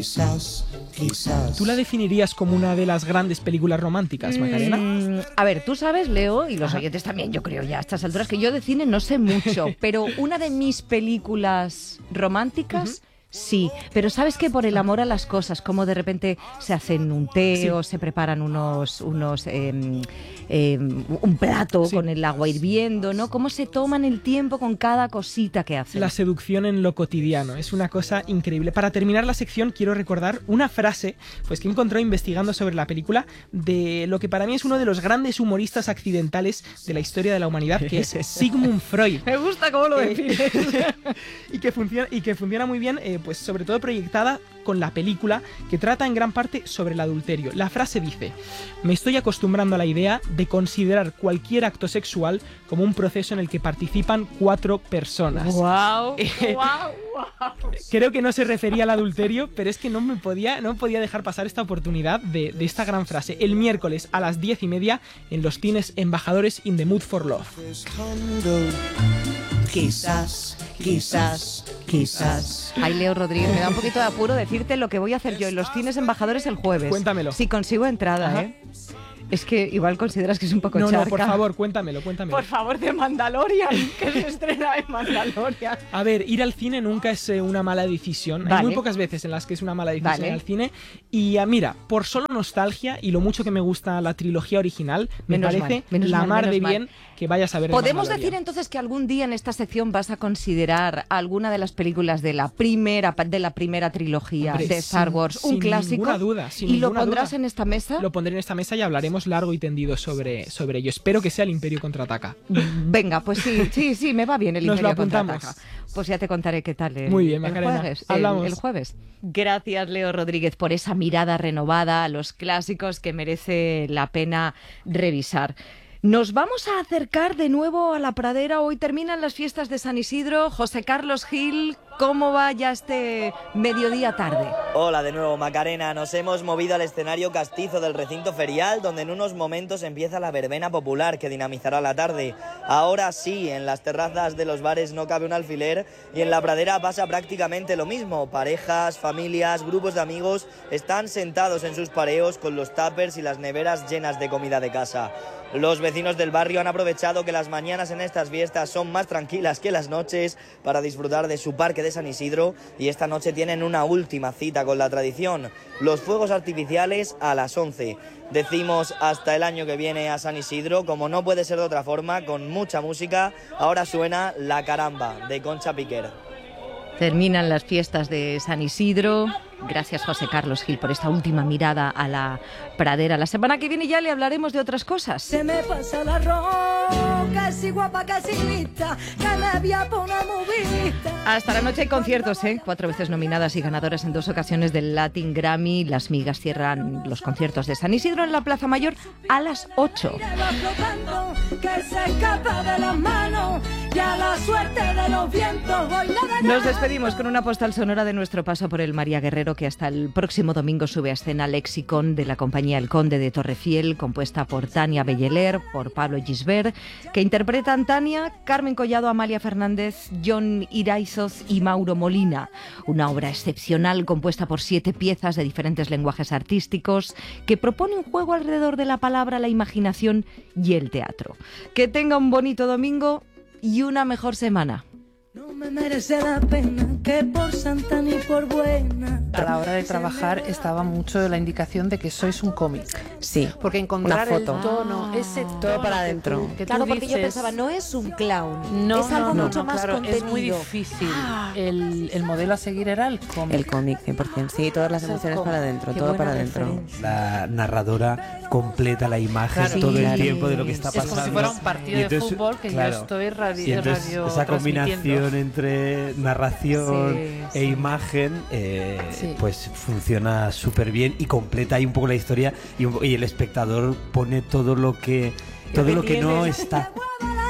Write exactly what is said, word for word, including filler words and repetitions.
Quizás, quizás. ¿Tú la definirías como una de las grandes películas románticas, Macarena? Mm, a ver, tú sabes, Leo, y los Ajá. oyentes también, yo creo ya a estas alturas, que yo de cine no sé mucho, pero una de mis películas románticas... Uh-huh. Sí, pero sabes que por el amor a las cosas, como de repente se hacen un té sí. o se preparan unos, unos eh, eh, un plato sí. con el agua hirviendo, ¿no? Cómo se toman el tiempo con cada cosita que hacen. La seducción en lo cotidiano, es una cosa increíble. Para terminar la sección quiero recordar una frase pues, que encontró investigando sobre la película de lo que para mí es uno de los grandes humoristas accidentales de la historia de la humanidad, que es Sigmund Freud. Me gusta cómo lo defines. y, que funciona, y que funciona muy bien... Eh, pues sobre todo proyectada con la película, que trata en gran parte sobre el adulterio. La frase dice: me estoy acostumbrando a la idea de considerar cualquier acto sexual como un proceso en el que participan cuatro personas. ¡Wow! Eh, ¡Wow! ¡Wow! Creo que no se refería al adulterio, pero es que no me podía, no podía dejar pasar esta oportunidad de, de esta gran frase. El miércoles a las diez y media en los cines Embajadores in the Mood for Love. Quizás, quizás, quizás. Ay, Leo Rodríguez, me da un poquito de apuro decirte lo que voy a hacer yo en los cines Embajadores el jueves. Cuéntamelo. Si consigo entrada, Ajá. ¿eh? Es que igual consideras que es un poco no, charca. No, por favor, cuéntamelo, cuéntamelo. Por favor, de Mandalorian, que se estrena en Mandalorian. A ver, ir al cine nunca es eh, una mala decisión. Vale. Hay muy pocas veces en las que es una mala decisión vale. ir al cine. Y uh, mira, por solo nostalgia y lo mucho que me gusta la trilogía original, me menos parece mal, la mar de mal. bien que vayas a ver. ¿Podemos decir entonces que algún día en esta sección vas a considerar alguna de las películas de la primera, de la primera trilogía Hombre, de Star Wars, sin, un sin clásico? Ninguna duda, sin ¿Y ninguna lo pondrás duda. en esta mesa? Lo pondré en esta mesa y hablaremos largo y tendido sobre, sobre ello. Espero que sea el Imperio Contraataca. Venga, pues sí, sí, sí, me va bien el Nos Imperio lo apuntamos. Contraataca. Pues ya te contaré qué tal el, Muy bien, el Macarena. jueves. Hablamos. El, el jueves. Gracias, Leo Rodríguez, por esa mirada renovada a los clásicos que merece la pena revisar. Nos vamos a acercar de nuevo a la pradera. Hoy terminan las fiestas de San Isidro. José Carlos Gil, ¿cómo va ya este mediodía tarde? Hola de nuevo, Macarena. Nos hemos movido al escenario castizo del recinto ferial, donde en unos momentos empieza la verbena popular que dinamizará la tarde. Ahora sí, en las terrazas de los bares no cabe un alfiler y en la pradera pasa prácticamente lo mismo. Parejas, familias, grupos de amigos están sentados en sus pareos con los tuppers y las neveras llenas de comida de casa. Los vecinos del barrio han aprovechado que las mañanas en estas fiestas son más tranquilas que las noches para disfrutar de su parque de San Isidro y esta noche tienen una última cita con la tradición, los fuegos artificiales a las once. Decimos hasta el año que viene a San Isidro, como no puede ser de otra forma, con mucha música. Ahora suena La Caramba, de Concha Piquer. Terminan las fiestas de San Isidro. Gracias, José Carlos Gil, por esta última mirada a la pradera. La semana que viene ya le hablaremos de otras cosas. Se me pasa la roca, así guapa, casi lista, que me voy a poner movida. Hasta la noche hay conciertos, ¿eh? Cuatro veces nominadas y ganadoras en dos ocasiones del Latin Grammy. Las migas cierran los conciertos de San Isidro en la Plaza Mayor a las ocho. Nos despedimos con una postal sonora de nuestro paso por el María Guerrero, que hasta el próximo domingo sube a escena Lexicon de la compañía El Conde de Torrefiel, compuesta por Tania Belleler, por Pablo Gisbert, que interpretan Tania, Carmen Collado, Amalia Fernández, John Iraizoz y Mauro Molina. Una obra excepcional compuesta por siete piezas de diferentes lenguajes artísticos que propone un juego alrededor de la palabra, la imaginación y el teatro. Que tenga un bonito domingo y una mejor semana. No me merece la pena que por santa ni por buena. A la hora de trabajar estaba mucho la indicación de que sois un cómic. Sí, porque encontrar una foto. el tono, Ah, ese tono todo para que adentro. tú- que tú Claro, porque dices, yo pensaba, no es un clown, no, es algo no, no, mucho no, más claro, contenido. es muy difícil. Ah. El, el modelo a seguir era el cómic. El cómic, cien por ciento. Sí, todas las Es el emociones cómic. para adentro, Qué todo buena para adentro. referencia. La narradora completa la imagen Claro. todo Sí, el tiempo de lo que está Es pasando. como si fuera un partido Y entonces, de fútbol que claro, yo estoy radio, y entonces radio esa combinación transmitiendo. entre narración Sí, e sí. imagen eh, Sí. pues funciona súper bien y completa ahí un poco la historia y, un- y el espectador pone todo lo que todo lo que no está